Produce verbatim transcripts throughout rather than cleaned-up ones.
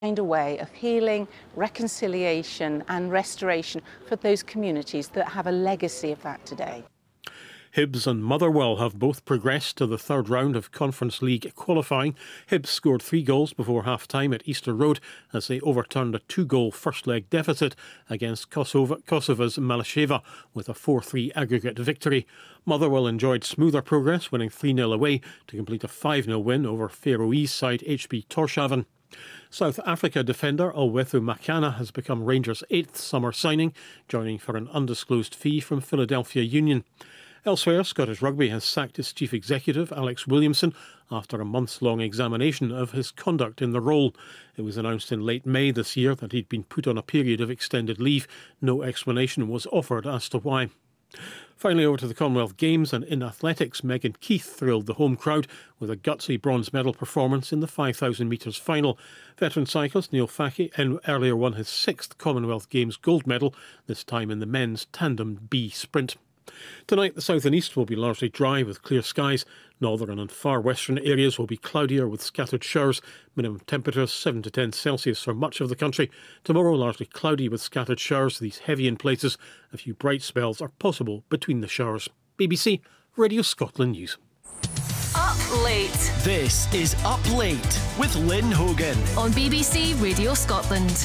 find a way of healing, reconciliation and restoration for those communities that have a legacy of that today. Hibs and Motherwell have both progressed to the third round of Conference League qualifying. Hibs scored three goals before half-time at Easter Road as they overturned a two-goal first-leg deficit against Kosovo, Kosovo's Malasheva with a four three aggregate victory. Motherwell enjoyed smoother progress, winning three nil away to complete a five nil win over Faroese side H B Tórshavn. South Africa defender Olwethu Makana has become Rangers' eighth summer signing, joining for an undisclosed fee from Philadelphia Union. Elsewhere, Scottish Rugby has sacked its chief executive, Alex Williamson, after a months-long examination of his conduct in the role. It was announced in late May this year that he'd been put on a period of extended leave. No explanation was offered as to why. Finally, over to the Commonwealth Games, and in athletics, Megan Keith thrilled the home crowd with a gutsy bronze medal performance in the five thousand metres final. Veteran cyclist Neil Fackie earlier won his sixth Commonwealth Games gold medal, this time in the men's tandem B sprint. Tonight, the south and east will be largely dry with clear skies. Northern and far western areas will be cloudier with scattered showers. Minimum temperatures seven to ten Celsius for much of the country. Tomorrow, largely cloudy with scattered showers, these heavy in places. A few bright spells are possible between the showers. B B C Radio Scotland News. Up Late. This is Up Late with Lynn Hogan on B B C Radio Scotland.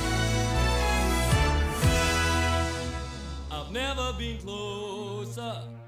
I've never been closer.